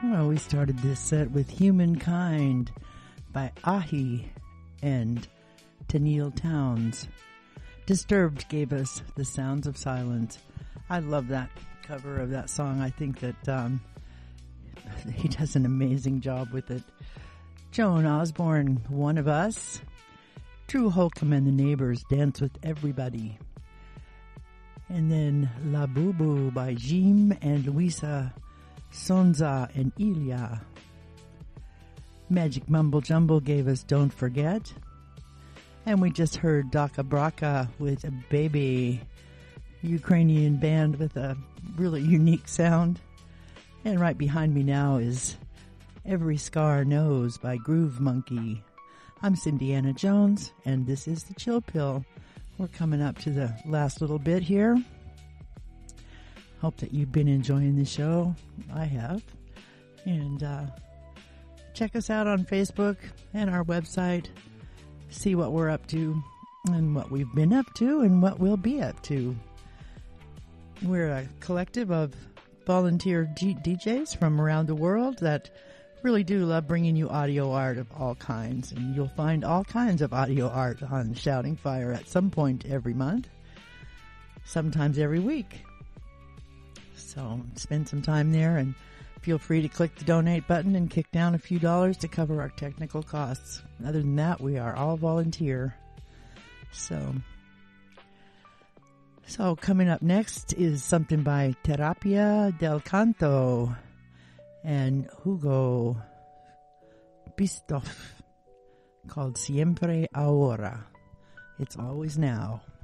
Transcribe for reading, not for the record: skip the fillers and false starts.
Well, we started this set with Humankind by Ahi and Tennille Townes. Disturbed gave us The Sounds of Silence. I love that cover of that song. I think that he does an amazing job with it. Joan Osborne, One of Us. Drew Holcomb and the Neighbors, Dance with Everybody. And then La Boo Boo by Jim and Luisa Sonza and Ilya. Magic Mumble Jumble gave us Don't Forget. And we just heard Daka Braka with a Baby, Ukrainian band with a really unique sound. And right behind me now is Every Scar Knows by Groove Monkey. I'm Cindy Anna Jones, and this is the Chill Pill. We're coming up to the last little bit here. Hope that you've been enjoying the show. I have. And check us out on Facebook and our website. See what we're up to and what we've been up to and what we'll be up to. We're a collective of volunteer DJs from around the world that really do love bringing you audio art of all kinds. And you'll find all kinds of audio art on Shouting Fire at some point every month, sometimes every week. So spend some time there and feel free to click the donate button and kick down a few dollars to cover our technical costs. Other than that, we are all volunteer. So coming up next is something by Terapia del Canto and Hugo Bistoff called Siempre Ahora. It's always now.